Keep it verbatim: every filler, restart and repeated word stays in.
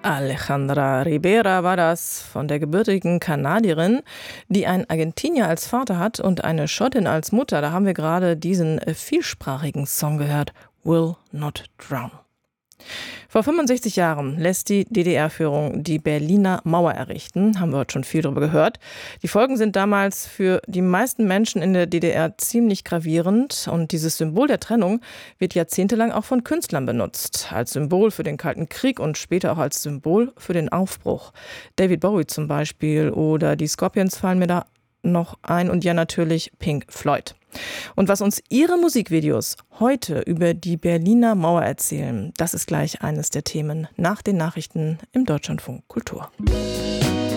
Alejandra Ribera war das, von der gebürtigen Kanadierin, die einen Argentinier als Vater hat und eine Schottin als Mutter. Da haben wir gerade diesen vielsprachigen Song gehört, Will Not Drown. Vor fünfundsechzig Jahren lässt die D D R-Führung die Berliner Mauer errichten, haben wir heute schon viel darüber gehört. Die Folgen sind damals für die meisten Menschen in der D D R ziemlich gravierend und dieses Symbol der Trennung wird jahrzehntelang auch von Künstlern benutzt, als Symbol für den Kalten Krieg und später auch als Symbol für den Aufbruch. David Bowie zum Beispiel oder die Scorpions fallen mir da noch ein und ja natürlich Pink Floyd. Und was uns ihre Musikvideos heute über die Berliner Mauer erzählen, das ist gleich eines der Themen nach den Nachrichten im Deutschlandfunk Kultur.